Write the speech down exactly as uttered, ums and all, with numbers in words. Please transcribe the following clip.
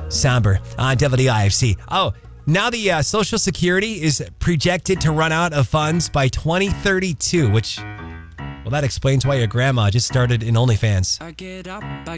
Samber on W I F C. Oh, now the uh, Social Security is projected to run out of funds by twenty thirty-two, which, well, that explains why your grandma just started in OnlyFans. I get up, I